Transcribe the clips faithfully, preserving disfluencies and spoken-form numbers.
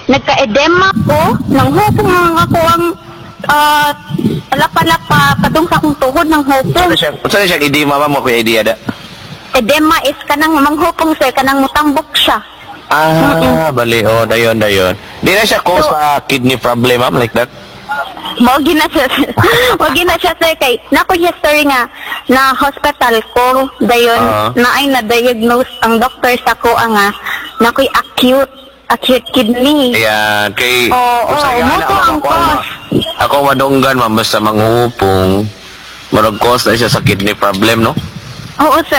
nagka-edema ko, nang hupong ako ang uh, palapa-lapa, padung sa akong tuhod ng hupong. Saan siya, edema ba mo kuya idea da? Edema is kanang manghupong sir, kanang mutambok siya. Ah, Mm-mm. bali, oh, dayon, dayon. Di na siya cause So, sa kidney problem, ma'am, like that? Mawagi na siya, mawagi na siya sir, kay, nako siya sir nga, na hospital ko, dayon, Ah. na ay na-diagnose ang doctor sa ko, nga, nako'y acute, acute kidney. Ayan, kay... Oo, oo, Usaya na, muto ako, ang ako, cause. Ako madunggan, ma'am, basta manghupong, marag cause na siya sa kidney problem, no? Oo, sir.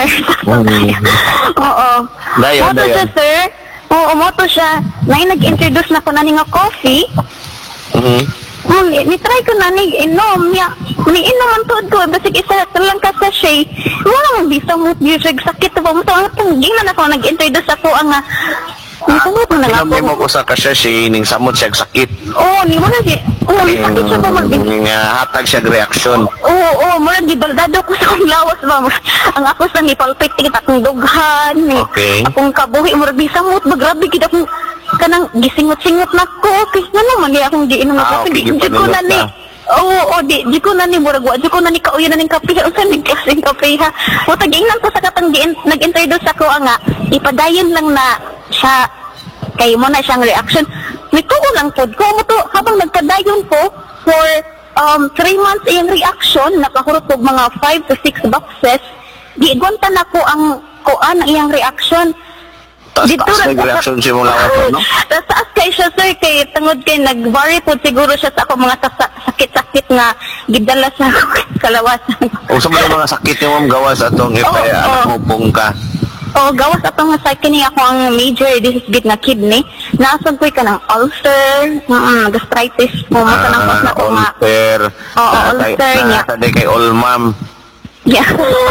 Oo. Dayon, Moto siya, dayon. sir. Oo, moto siya. Nay, nag-introduce na ko na nga coffee. Mhm. Hmm, ni-try ko na ni inom niya. Ni-inom ang tuod ko. Basig isa lang ka sa shay. Wala mong bisa mo music sakit pa mo. Ang tungging na ako nag-introduce ako ang nga. Nito mo na lang Pinamay mo ako. ko sa kasya siya, ning samot siya sakit. Oo, ni mo na si. Oo, ni sakit siya pa mag Ning uh, hatag siya reaction. Oo, oo, mura gibaldado ko sa akong lawas ba. Ang ako sa ni palpitik akong dughan ni. Okay. Akong kabuhi mura bisamot magrabi gid akong kanang gisingot-singot na ko. Okay, nga naman di akong giinom na Ah, kasi okay, di di ko na gipanulot ni. na. Oo, oo, di, di ko na ni mura gwa, di ko na ni kauyan na ning kape. Unsa ning klaseng kape ha? Mutag ingnan ko sa katang gi- nag-introduce ako nga ipadayon lang na siya kay mo na siyang reaction. Nitugo lang pod ko mo to habang nagpadayon ko for um three months iyang reaction, nakahurot og mga five to six boxes. Di gonta na ko ang kuan ang iyang reaction. Taas, Dito taas ra- nag-reaction siya mong lawas, no? Tapos taas kay siya sir, kay tungod kay nag-vary po siguro siya sa ako mga sa- sakit-sakit nga gidala sa kalawasan. O sa mga mga sakit yung mong gawas atong Oo, ipay, anak oo. mo pong ka. O gawas atong sa kini ako ang major disease gid nga kidney. Naasad ko'y ka ng ulcer, mm, gastritis, mo mo ka ng Ah, na ko nga. ulcer. Oo, Na- ulcer na- niya. Sabi kay Olmam. Yeah.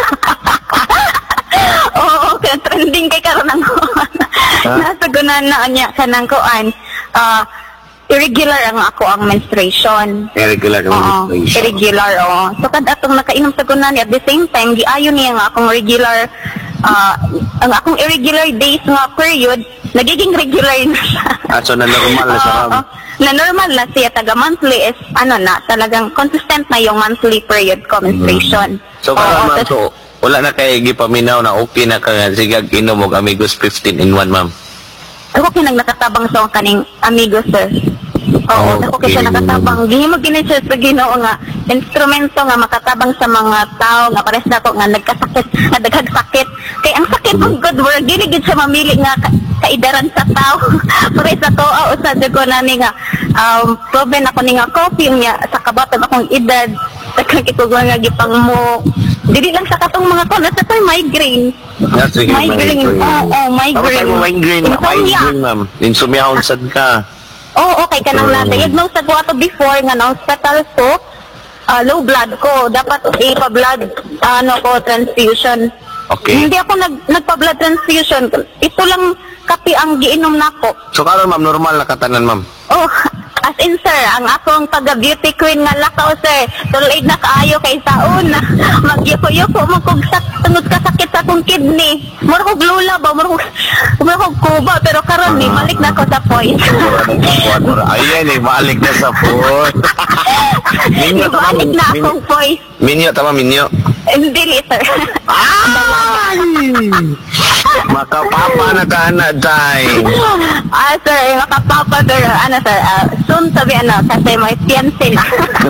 Oo, kaya trending kay karon ang nasa gunan na niya kanang kuan. Ah, irregular ang ako ang menstruation. Irregular Oo, menstruation. irregular, oo. So, kad atong nakainom sa gunan, at the same time, giayon niya nga akong regular, ah, ang akong irregular days nga period, nagiging regular na siya. Ah, so na normal na siya, Oo, ma'am. na normal na siya, taga monthly is, ano na, talagang consistent na yung monthly period ko menstruation. So, Oo, karon ma'am, tas- so, wala na kay gipaminaw na okay na ka nga sigag inom og Amigos fifteen in one, ma'am. Ako kinag nakatabang sa kaning amigo, sir. Oo, Oh, ako kasi okay. nakatabang. Gihimo gini siya sa Ginoo nga instrumento nga makatabang sa mga tao nga pares na ko nga nagkasakit, nga daghang sakit. Kay ang sakit ng good word, dili gid siya mamili nga ka- kaidaran sa tao. Pares sa to o sa ko na ni nga um proven ako ni nga coffee niya sa kabatag akong edad. Daghang kitugon nga gipang mo. Dili lang sa katong mga kon, sa toy migraine. Yeah, sige, Migraine. Oo, oh, migraine. Ako migraine, Insomnia. migraine, ma'am. Insomnia sad ka. Oo, okay ka nang Mm. na-diagnose sa ko ato before nga na hospital ko, ah, low blood ko. Dapat ipa-blood, ano ko, transfusion. Okay. Hindi ako nag, nagpa-blood transfusion. Ito lang kape ang giinom nako. So, karon ma'am, normal na katanan, ma'am. Oh, as in sir, ang akong taga-beauty queen nga lakaw sir, tuloy na kaayo kay saon. Magyuko-yuko mo kog sak tungod ka sakit sa akong kidney. Mura kog lula ba, mura kog, mura kog kuba, pero karon ni balik na ako sa point. Ayan eh, maalik na sa food. Minyo tama, Balik na akong point. minyo tama, minyo. Hindi, sir. Ay! Makapapa na ka na, day. Ah, sir, makapapa, pero ano, sir, ah, soon sabi, ano, kasi may fiancé na.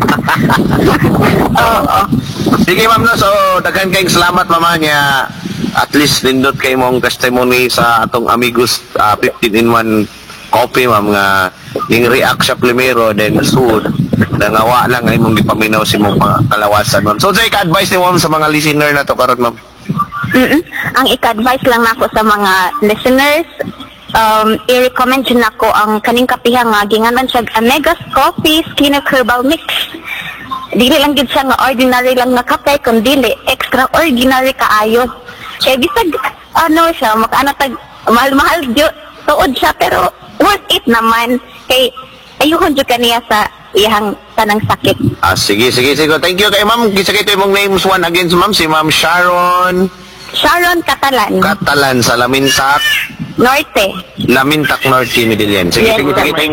Oo. Sige ma'am no, so daghan kayong salamat mama niya. At least nindot kay mong testimony sa atong Amigos ah, fifteen in one coffee ma'am nga ning react siya primero then soon nangawa lang ay mong gipaminaw si mong mga kalawasan ma'am. So say ka-advise ni ma'am sa mga listener na to karon ma'am. Mm-mm. Ang ika-advise lang nako sa mga listeners, um, i-recommend yun ako ang kaning kapiha nga, ginganan siya Amegas Coffee Skin Herbal Mix. Dili lang gid siya nga ordinary lang na kape, kundi extraordinary kaayo. Kaya bisag, ano siya, makaano tag, mahal-mahal diyo, tuod siya, pero worth it naman. Kay, ayuhon dyo kaniya sa iyang tanang sakit. Ah sige sige sige. Thank you kay ma'am. Gisa kay imong names one again ma'am si Ma'am Sharon Sharon Catalan, Catalan sa Lamintak Norte. Lamintak Norte Medellin. Sige Yes, sige sige. sir. Thank